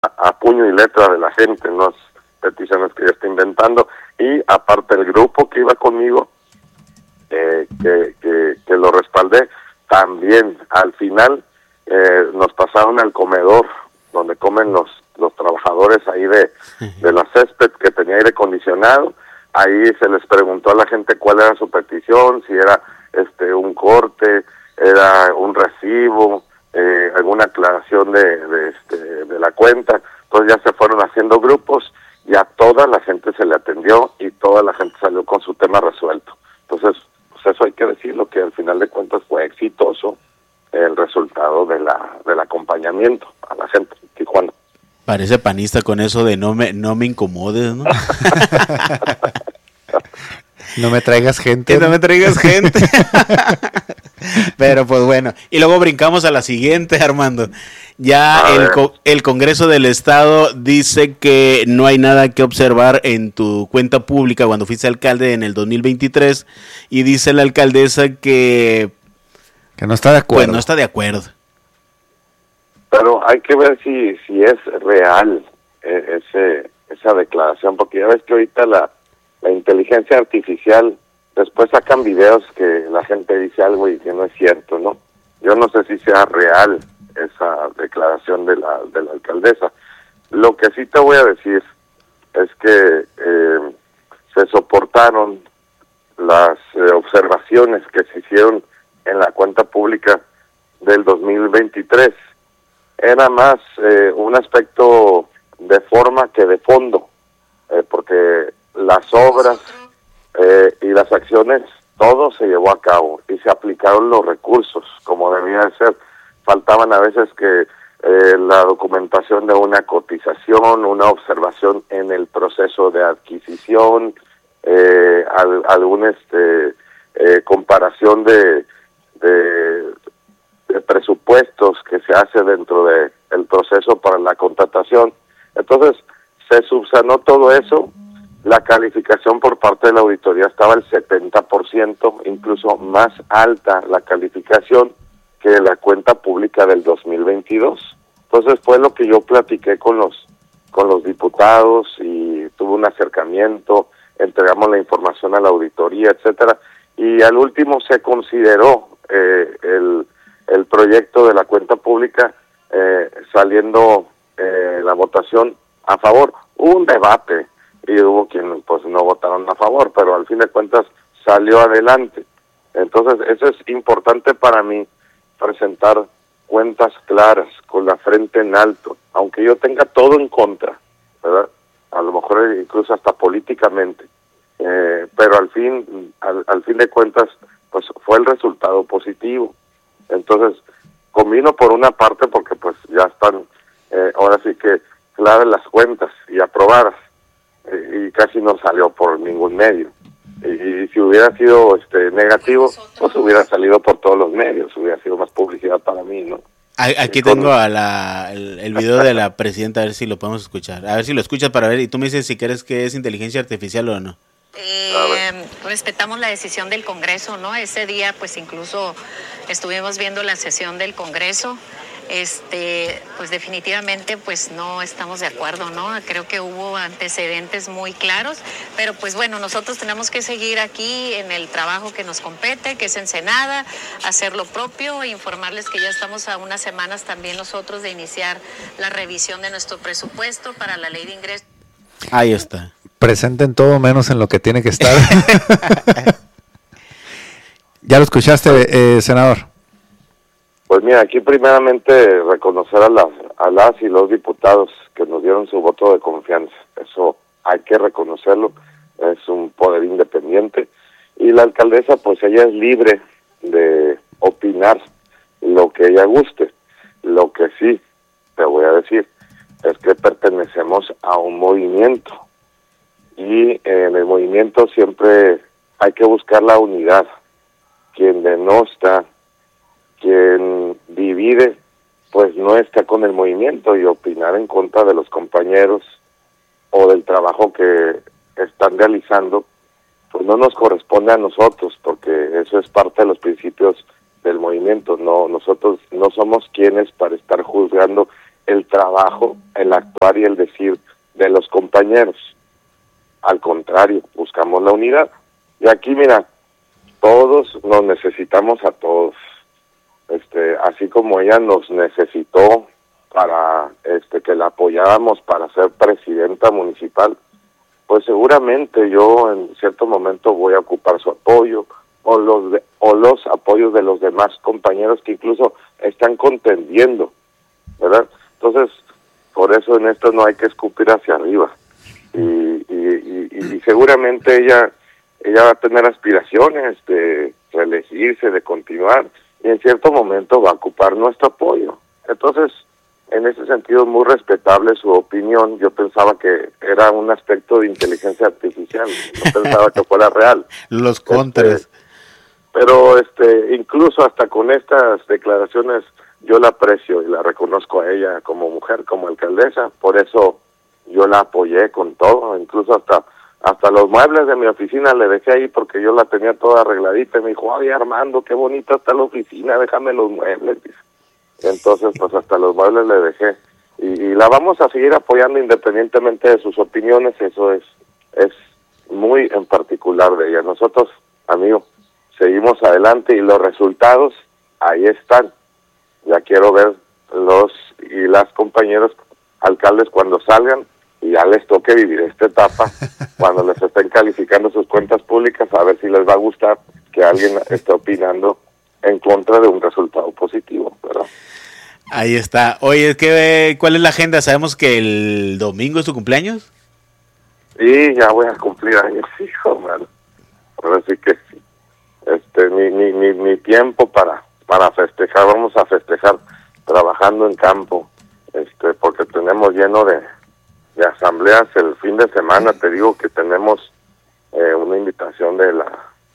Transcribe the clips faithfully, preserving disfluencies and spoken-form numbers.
a, a puño y letra de la gente, no es peticiones que yo estoy inventando, y aparte el grupo que iba conmigo, eh, que, que, que lo respaldé, también al final eh, nos pasaron al comedor, donde comen los, los trabajadores ahí de, de la césped, que tenía aire acondicionado. Ahí se les preguntó a la gente cuál era su petición, si era este un corte, era un recibo, eh, alguna aclaración de, de, este, de la cuenta. Entonces ya se fueron haciendo grupos y a toda la gente se le atendió y toda la gente salió con su tema resuelto. Entonces, pues eso hay que decirlo, que al final de cuentas fue exitoso el resultado de la del acompañamiento a la gente en Tijuana. Parece panista con eso de no me no me incomodes, ¿no? No me traigas gente. Que no me traigas gente. Pero pues bueno, y luego brincamos a la siguiente, Armando. Ya el, co- el Congreso del Estado dice que no hay nada que observar en tu cuenta pública cuando fuiste alcalde en el dos mil veintitrés, y dice la alcaldesa que que no está de acuerdo. Pues no está de acuerdo. Pero hay que ver si si es real eh, ese esa declaración, porque ya ves que ahorita la la inteligencia artificial, después sacan videos que la gente dice algo y que no es cierto, ¿no? Yo no sé si sea real esa declaración de la de la alcaldesa. Lo que sí te voy a decir es que eh, se soportaron las eh, observaciones que se hicieron en la cuenta pública del dos mil veintitrés. Era más eh, un aspecto de forma que de fondo, eh, porque las obras eh, y las acciones, todo se llevó a cabo y se aplicaron los recursos como debía de ser. Faltaban a veces que eh, la documentación de una cotización, una observación en el proceso de adquisición, eh, al, algún este eh, comparación de, de, de presupuestos que se hace dentro de el proceso para la contratación. Entonces se subsanó todo eso. La calificación por parte de la auditoría estaba al setenta por ciento, incluso más alta la calificación que la cuenta pública del dos mil veintidós. Entonces fue lo que yo platiqué con los con los diputados y tuve un acercamiento, entregamos la información a la auditoría, etcétera, y al último se consideró eh, el el proyecto de la cuenta pública eh, saliendo eh, la votación a favor. Hubo un debate y hubo quienes pues no votaron a favor, pero al fin de cuentas salió adelante. Entonces eso es importante para mí, presentar cuentas claras, con la frente en alto, aunque yo tenga todo en contra, ¿verdad? A lo mejor incluso hasta políticamente, eh, pero al fin, al, al fin de cuentas, pues fue el resultado positivo. Entonces, combino por una parte porque pues ya están, eh, ahora sí que claras las cuentas y aprobadas, eh, y casi no salió por ningún medio. Y, y si hubiera sido este negativo, pues hubiera salido por todos los medios, hubiera sido más publicidad para mí, ¿no? Aquí tengo a la, el, el video de la presidenta, a ver si lo podemos escuchar. A ver si lo escuchas para ver, y tú me dices si crees que es inteligencia artificial o no. Eh, respetamos la decisión del Congreso, ¿no? Ese día, pues incluso estuvimos viendo la sesión del Congreso. Este, pues definitivamente pues no estamos de acuerdo, ¿no? Creo que hubo antecedentes muy claros, pero pues bueno, nosotros tenemos que seguir aquí en el trabajo que nos compete, que es Ensenada, hacer lo propio, informarles que ya estamos a unas semanas también nosotros de iniciar la revisión de nuestro presupuesto para la ley de ingresos. Ahí está. Presenten todo menos en lo que tiene que estar. ¿Ya lo escuchaste, eh, senador? Pues mira, aquí primeramente reconocer a las, a las y los diputados que nos dieron su voto de confianza. Eso hay que reconocerlo, es un poder independiente. Y la alcaldesa, pues ella es libre de opinar lo que ella guste. Lo que sí te voy a decir es que pertenecemos a un movimiento. Y en el movimiento siempre hay que buscar la unidad. Quien denosta, quien divide, pues no está con el movimiento, y opinar en contra de los compañeros o del trabajo que están realizando, pues no nos corresponde a nosotros, porque eso es parte de los principios del movimiento. No, nosotros no somos quienes para estar juzgando el trabajo, el actuar y el decir de los compañeros. Al contrario, buscamos la unidad. Y aquí, mira, todos nos necesitamos a todos. Este, así como ella nos necesitó para este que la apoyáramos para ser presidenta municipal, pues seguramente yo en cierto momento voy a ocupar su apoyo o los de, o los apoyos de los demás compañeros que incluso están contendiendo, ¿verdad? Entonces, por eso en esto no hay que escupir hacia arriba. Y, y, y, y seguramente ella ella va a tener aspiraciones de reelegirse, de continuar, y en cierto momento va a ocupar nuestro apoyo. Entonces, en ese sentido, muy respetable su opinión. Yo pensaba que era un aspecto de inteligencia artificial, no pensaba que fuera real. Los contras. Este, pero este, incluso hasta con estas declaraciones, yo la aprecio y la reconozco a ella como mujer, como alcaldesa, por eso yo la apoyé con todo, incluso hasta hasta los muebles de mi oficina le dejé ahí porque yo la tenía toda arregladita y me dijo, ay Armando, qué bonita está la oficina, déjame los muebles. Entonces pues hasta los muebles le dejé y, y la vamos a seguir apoyando independientemente de sus opiniones, eso es es muy en particular de ella. Nosotros, amigo, seguimos adelante y los resultados ahí están. Ya quiero ver los y las compañeros alcaldes cuando salgan y ya les toque vivir esta etapa, cuando les estén calificando sus cuentas públicas, a ver si les va a gustar que alguien esté opinando en contra de un resultado positivo, ¿verdad? Ahí está. Oye, ¿qué, ¿cuál es la agenda? ¿Sabemos que el domingo es tu cumpleaños? Sí, ya voy a cumplir años, hijo, mano. Ahora sí que sí. Este, mi, mi, mi, mi tiempo para, para festejar, vamos a festejar trabajando en campo, este, porque tenemos lleno de de asambleas el fin de semana. Te digo que tenemos eh, una invitación de la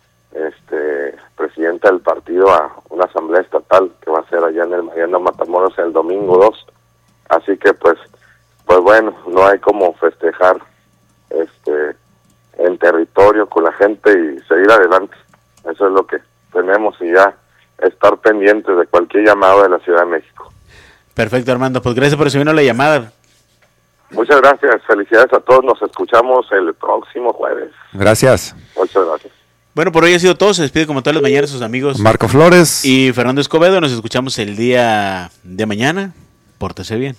este presidenta del partido a una asamblea estatal que va a ser allá en el Mariano Matamoros el domingo dos, así que pues pues bueno, no hay como festejar este en territorio con la gente y seguir adelante. Eso es lo que tenemos y ya estar pendientes de cualquier llamado de la Ciudad de México. Perfecto, Armando, pues gracias por recibirnos la llamada. Muchas gracias, felicidades a todos, nos escuchamos el próximo jueves. Gracias. Muchas gracias. Bueno, por hoy ha sido todo, se despide como todas las mañanas sus amigos Marco Flores y Fernando Escobedo, nos escuchamos el día de mañana, pórtese bien.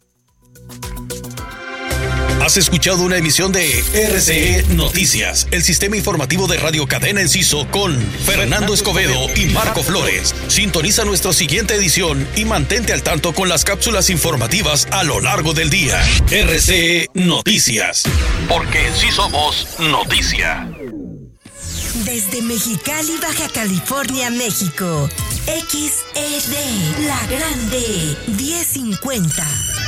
Has escuchado una emisión de R C E Noticias, el sistema informativo de Radio Cadena Enciso con Fernando Escobedo y Marco Flores. Sintoniza nuestra siguiente edición y mantente al tanto con las cápsulas informativas a lo largo del día. R C E Noticias, porque sí somos noticia. Desde Mexicali, Baja California, México, X E D, La Grande, diez cincuenta.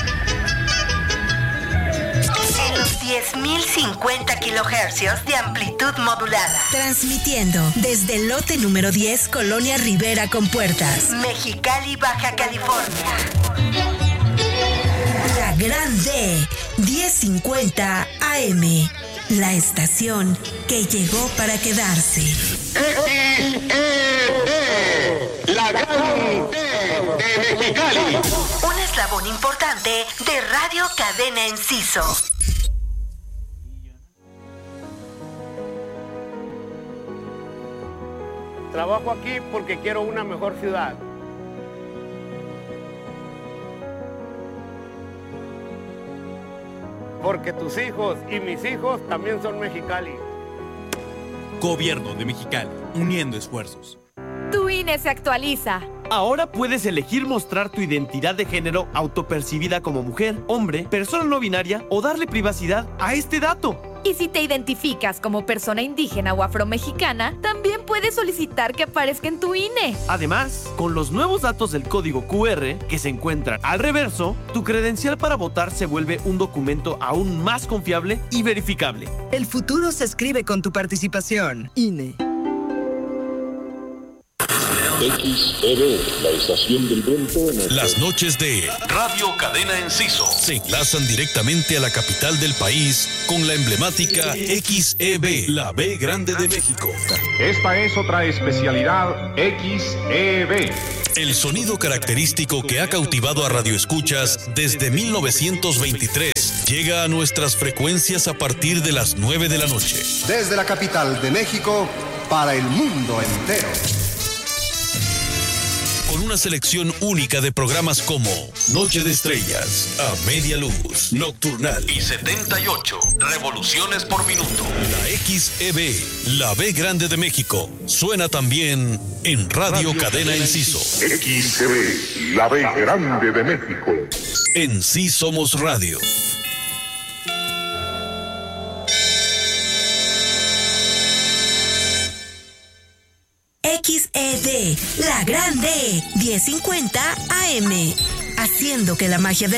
En los diez mil cincuenta kilohercios de amplitud modulada. Transmitiendo desde el lote número diez, Colonia Rivera con Puertas, Mexicali, Baja California. La Grande, diez cincuenta A M. La estación que llegó para quedarse. X E D, La Grande de Mexicali. Un eslabón importante de Radio Cadena Enciso. Trabajo aquí porque quiero una mejor ciudad. Porque tus hijos y mis hijos también son Mexicali. Gobierno de Mexicali, uniendo esfuerzos. Tu I N E se actualiza. Ahora puedes elegir mostrar tu identidad de género autopercibida como mujer, hombre, persona no binaria o darle privacidad a este dato. Y si te identificas como persona indígena o afromexicana, también puedes solicitar que aparezca en tu I N E. Además, con los nuevos datos del código Q R que se encuentran al reverso, tu credencial para votar se vuelve un documento aún más confiable y verificable. El futuro se escribe con tu participación. I N E. X E D, la estación del viento. Las noches de Radio Cadena Enciso se enlazan directamente a la capital del país con la emblemática X E B, la B Grande de México. Esta es otra especialidad X E B. El sonido característico que ha cautivado a radioescuchas desde mil novecientos veintitrés llega a nuestras frecuencias a partir de las nueve de la noche. Desde la capital de México para el mundo entero. Con una selección única de programas como Noche de Estrellas, A Media Luz, Nocturnal y setenta y ocho revoluciones por minuto. La X E B, la B Grande de México, suena también en Radio, Radio Cadena Enciso. X E B, la B Grande de México. En Sí Somos Radio. X E D, la grande, diez cincuenta A M, haciendo que la magia de